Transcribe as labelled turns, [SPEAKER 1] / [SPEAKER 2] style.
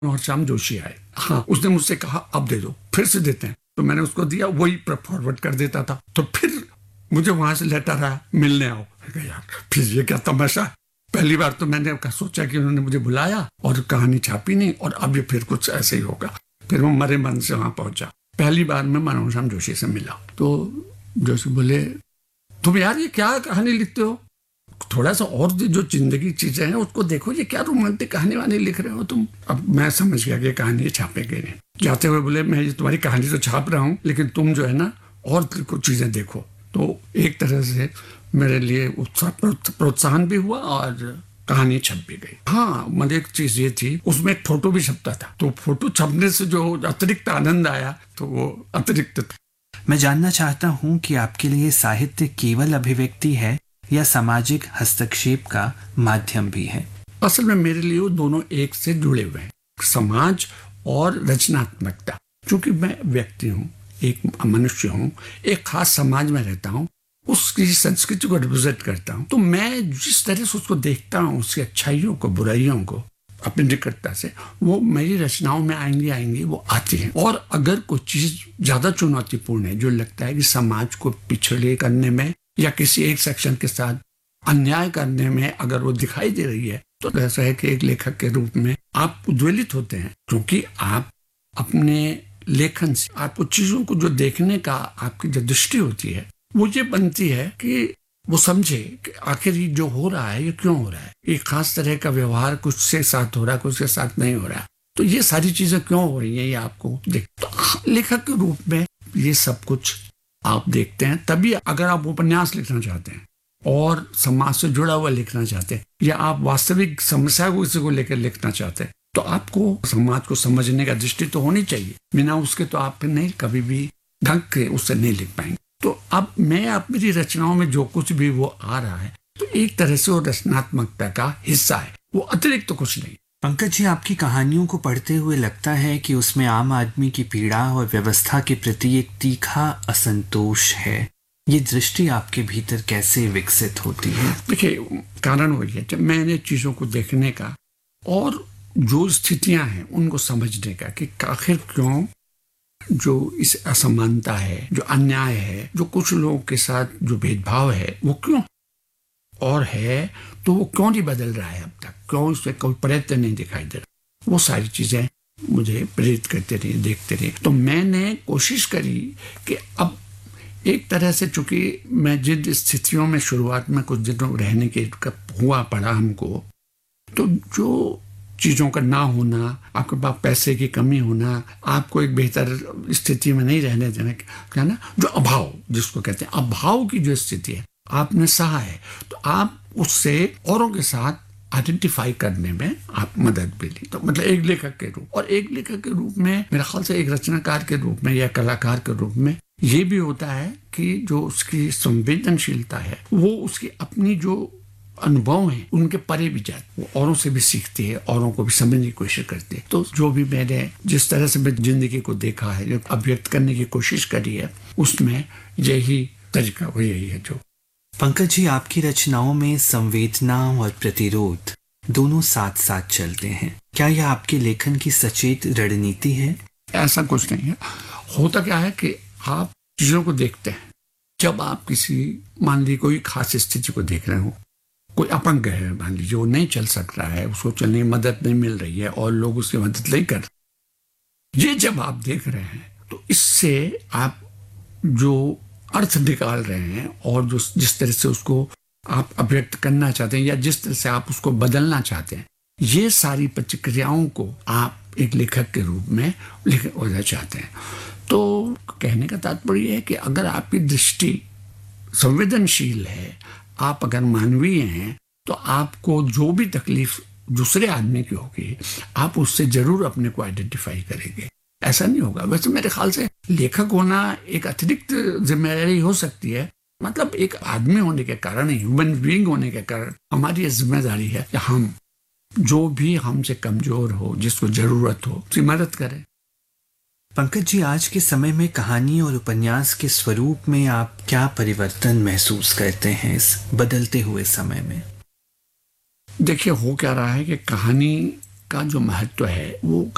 [SPEAKER 1] और श्याम जोशी आए। हाँ, उसने मुझसे कहा अब दे दो, फिर से देते हैं। तो मैंने उसको दिया, वही फॉरवर्ड कर देता था। तो फिर मुझे वहां से लेटर आया, मिलने आओ। यार फिर ये क्या तमाशा। पहली बार तो मैंने सोचा कि उन्होंने मुझे बुलाया और कहानी छापी नहीं, और अब ये फिर कुछ ऐसे ही होगा। फिर मैं मरे मन से वहां पहुंचा। पहली बार मैं मनोज श्याम जोशी से मिला तो जोशी बोले, तुम यार ये क्या कहानी लिखते हो, थोड़ा सा और जो जिंदगी चीजें हैं उसको देखो, ये क्या रोमांटिक कहानी वानी लिख रहे हो तुम। अब मैं समझ गया कि कहानी छापेंगे नहीं। जाते हुए बोले, मैं ये तुम्हारी कहानी तो छाप रहा हूँ, लेकिन तुम जो है ना और कुछ चीजें देखो। तो एक तरह से मेरे लिए प्रोत्साहन भी हुआ और कहानी छप भी गई। हाँ, मतलब एक चीज ये थी, उसमें एक फोटो भी छपता था, तो फोटो छपने से जो अतिरिक्त आनंद आया तो वो अतिरिक्त था।
[SPEAKER 2] मैं जानना चाहता हूँ कि आपके लिए साहित्य केवल अभिव्यक्ति है या सामाजिक हस्तक्षेप का माध्यम भी है?
[SPEAKER 1] असल में मेरे लिए वो दोनों एक से जुड़े हुए हैं, समाज और रचनात्मकता। क्योंकि मैं व्यक्ति हूँ, एक मनुष्य हूँ, एक खास समाज में रहता हूँ, उसकी संस्कृति को रिप्रेजेंट करता हूँ। तो मैं जिस तरह से उसको देखता हूँ, उसकी अच्छाइयों को, बुराइयों को अपनी निकटता से, वो मेरी रचनाओं में आएंगी वो आती हैं। और अगर कोई चीज ज्यादा चुनौतीपूर्ण है, जो लगता है कि समाज को पिछड़े करने में या किसी एक सेक्शन के साथ अन्याय करने में अगर वो दिखाई दे रही है, तो ऐसा है कि एक लेखक के रूप में आप उद्वेलित होते हैं। क्योंकि आप अपने लेखन से आपको चीजों को जो देखने का आपकी जो दृष्टि होती है, वो ये बनती है कि वो समझे कि आखिर ये जो हो रहा है ये क्यों हो रहा है। एक खास तरह का व्यवहार कुछ से साथ हो रहा है, कुछ के साथ नहीं हो रहा है, तो ये सारी चीजें क्यों हो रही है ये आपको देख। तो लेखक के रूप में ये सब कुछ आप देखते हैं। तभी अगर आप उपन्यास लिखना चाहते हैं और समाज से जुड़ा हुआ लिखना चाहते हैं, या आप वास्तविक समस्या को किसी को लेकर लिखना चाहते हैं, तो आपको समाज को समझने का दृष्टि तो होनी चाहिए। बिना उसके तो आप नहीं कभी भी ढंग के उससे नहीं लिख पाएंगे। तो अब मैं मेरी रचनाओं में जो कुछ भी वो आ रहा है, तो एक तरह से वो रचनात्मकता का हिस्सा है, वो अतिरिक्त तो कुछ नहीं।
[SPEAKER 2] पंकज जी, आपकी कहानियों को पढ़ते हुए लगता है कि उसमें आम आदमी की पीड़ा और व्यवस्था के प्रति एक तीखा असंतोष है। ये दृष्टि आपके भीतर कैसे विकसित होती है?
[SPEAKER 1] देखिए, कारण वही है, जब मैंने चीजों को देखने का और जो स्थितियां हैं उनको समझने का कि आखिर क्यों जो इस असमानता है, जो अन्याय है, जो कुछ लोगों के साथ जो भेदभाव है, वो क्यों और है, तो वो क्यों नहीं बदल रहा है अब तक, क्यों उसमें कोई प्रयत्न नहीं दिखाई दे रहा। वो सारी चीजें मुझे प्रेरित करते रही, देखते रहे। तो मैंने कोशिश करी कि अब एक तरह से, चूंकि मैं जिन स्थितियों में शुरुआत में कुछ दिनों रहने के हुआ पड़ा हमको, तो जो चीजों का ना होना, आपके पास पैसे की कमी होना, आपको एक बेहतर स्थिति में नहीं रहने देने का ना, जो अभाव जिसको कहते हैं, अभाव की जो स्थिति है आपने सहा है, तो आप उससे औरों के साथ आइडेंटिफाई करने में आप मदद मिली। तो मतलब एक लेखक के रूप, और एक लेखक के रूप में मेरा ख्याल से एक रचनाकार के रूप में या कलाकार के रूप में ये भी होता है कि जो उसकी संवेदनशीलता है, वो उसकी अपनी जो अनुभव हैं उनके परे भी जाती, वो औरों से भी सीखती है, औरों को भी समझने की कोशिश करती है। तो जो भी मैंने जिस तरह से मैं जिंदगी को देखा है, जो अभिव्यक्त करने की कोशिश करी है, उसमें यही तरीका वो यही है। जो
[SPEAKER 2] पंकज जी, आपकी रचनाओं में संवेदना और प्रतिरोध दोनों साथ साथ चलते हैं। क्या यह आपके लेखन की सचेत रणनीति है?
[SPEAKER 1] ऐसा कुछ नहीं है। होता क्या है कि आप चीजों को देखते हैं। जब आप किसी, मान ली कोई खास स्थिति को देख रहे हो, कोई अपंग है, मान लीजिए वो नहीं चल सक रहा है, उसको चलने की मदद नहीं मिल रही है और लोग उसकी मदद नहीं कर, ये जब आप देख रहे हैं, तो इससे आप जो अर्थ निकाल रहे हैं और जो जिस तरह से उसको आप अभिव्यक्त करना चाहते हैं या जिस तरह से आप उसको बदलना चाहते हैं, ये सारी प्रतिक्रियाओं को आप एक लेखक के रूप में लिखना चाहते हैं। तो कहने का तात्पर्य है कि अगर आपकी दृष्टि संवेदनशील है, आप अगर मानवीय हैं, तो आपको जो भी तकलीफ दूसरे आदमी की होगी, आप उससे जरूर अपने को आइडेंटिफाई करेंगे। ऐसा नहीं होगा। वैसे मेरे ख्याल से लेखक होना एक अतिरिक्त जिम्मेदारी हो सकती है, मतलब एक आदमी होने के कारण, ह्यूमन बीइंग होने के कारण हमारी जिम्मेदारी है कि हम जो भी हमसे कमजोर हो, जिसको जरूरत हो, उसकी मदद करें।
[SPEAKER 2] पंकज जी, आज के समय में कहानी और उपन्यास के स्वरूप में आप क्या परिवर्तन महसूस करते हैं इस बदलते हुए समय में?
[SPEAKER 1] देखिए, हो क्या रहा है कि कहानी का जो महत्व है वो